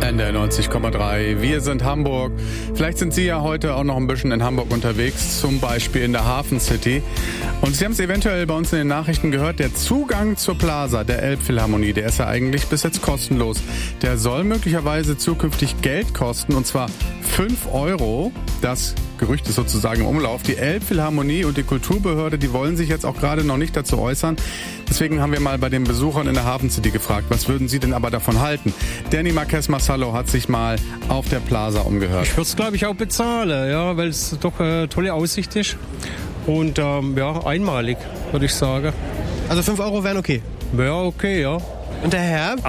NDR 90,3. Wir sind Hamburg. Vielleicht sind Sie ja heute auch noch ein bisschen in Hamburg unterwegs, zum Beispiel in der Hafen City. Und Sie haben es eventuell bei uns in den Nachrichten gehört, der Zugang zur Plaza der Elbphilharmonie, der ist ja eigentlich bis jetzt kostenlos. Der soll möglicherweise zukünftig Geld kosten, und zwar 5 €. Das Gerücht ist sozusagen im Umlauf. Die Elbphilharmonie und die Kulturbehörde, die wollen sich jetzt auch gerade noch nicht dazu äußern. Deswegen haben wir mal bei den Besuchern in der Hafen City gefragt, was würden Sie denn aber davon halten? Danny Marquez Marsallo hat sich mal auf der Plaza umgehört. Ich würde es, glaube ich, auch bezahlen, ja, weil es doch eine tolle Aussicht ist. Und ja, einmalig, würde ich sagen. Also 5 € wären okay? Wäre okay, ja. Und der Herr?